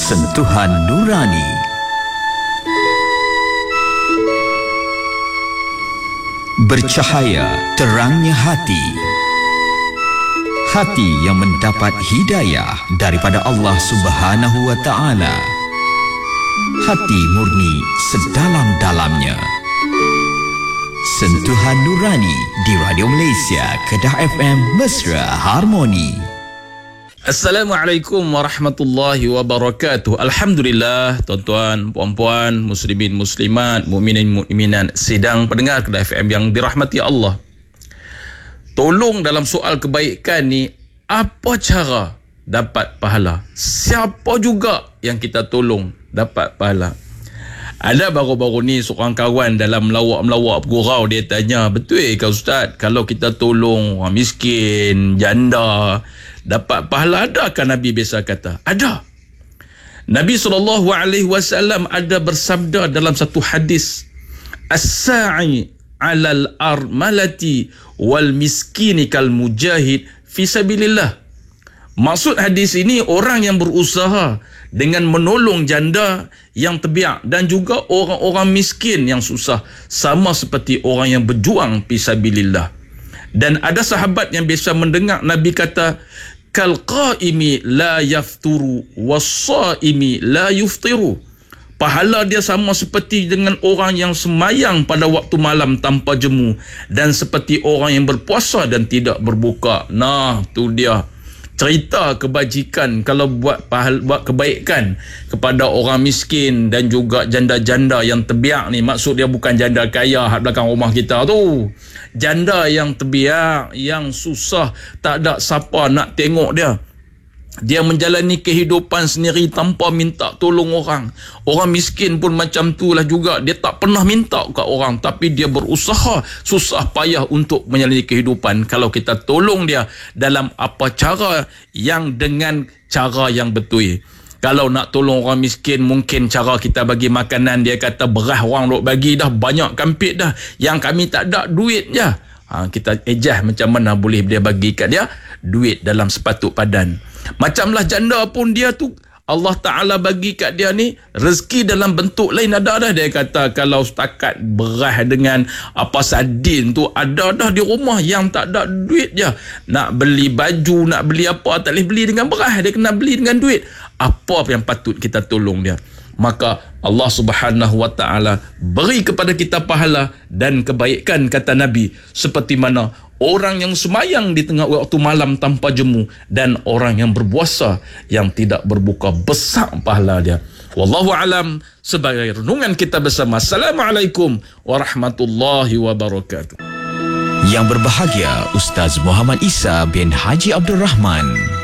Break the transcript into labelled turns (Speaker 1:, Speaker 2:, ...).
Speaker 1: Sentuhan Nurani. Bercahaya terangnya hati. Hati yang mendapat hidayah daripada Allah Subhanahu wa Ta'ala. Hati murni sedalam-dalamnya. Sentuhan Nurani di Radio Malaysia, Kedah FM, Mesra Harmoni.
Speaker 2: Assalamualaikum warahmatullahi wabarakatuh. Alhamdulillah, tuan-tuan, puan-puan, muslimin, muslimat, mukminin, mukminat, sedang pendengar Kedah FM yang dirahmati Allah. Tolong dalam soal kebaikan ni, apa cara dapat pahala? Siapa juga yang kita tolong dapat pahala? Ada baru-baru ni seorang kawan dalam melawak-melawak bergurau, dia tanya, betul ke Ustaz, kalau kita tolong orang miskin, janda, dapat pahala? Adakah Nabi biasa kata? Ada. Nabi SAW ada bersabda dalam satu hadis, as-sa'i 'alal armalati wal miskini kal mujahid fi sabilillah. Maksud hadis ini, orang yang berusaha dengan menolong janda yang terbiak dan juga orang-orang miskin yang susah, sama seperti orang yang berjuang fi sabilillah. Dan ada sahabat yang biasa mendengar Nabi kata, kal qaimi la yafturu was-saimi la yuftiru. Pahala dia sama seperti dengan orang yang semayang pada waktu malam tanpa jemu, dan seperti orang yang berpuasa dan tidak berbuka. Nah, tu dia cerita kebajikan kalau buat kebaikan kepada orang miskin dan juga janda-janda yang terbiak ni. Maksud dia bukan janda kaya hak belakang rumah kita tu. Janda yang terbiak, yang susah, tak ada siapa nak tengok dia. Dia menjalani kehidupan sendiri tanpa minta tolong orang. Orang miskin pun macam itulah juga. Dia tak pernah minta kat orang, tapi dia berusaha susah payah untuk menjalani kehidupan. Kalau kita tolong dia dalam apa cara yang dengan cara yang betul. Kalau nak tolong orang miskin, mungkin cara kita bagi makanan, dia kata beras orang duk bagi dah banyak kampit dah, yang kami tak ada duit je. Kita ejah macam mana boleh dia bagi kat dia duit dalam sepatut padan. Macamlah janda pun, dia tu Allah Ta'ala bagi kat dia ni rezeki dalam bentuk lain ada dah. Dia kata kalau setakat beras dengan apa sardin tu ada dah di rumah, yang tak ada duit je. Nak beli baju, nak beli apa, tak boleh beli dengan beras, dia kena beli dengan duit. Apa yang patut kita tolong dia? Maka Allah Subhanahu wa Ta'ala beri kepada kita pahala dan kebaikan, kata Nabi, seperti mana orang yang semayang di tengah waktu malam tanpa jemu dan orang yang berpuasa yang tidak berbuka, besar pahala dia. Wallahu alam. Sebagai renungan kita bersama, Assalamualaikum warahmatullahi wabarakatuh.
Speaker 1: Yang berbahagia Ustaz Muhammad Isa bin Haji Abdul Rahman.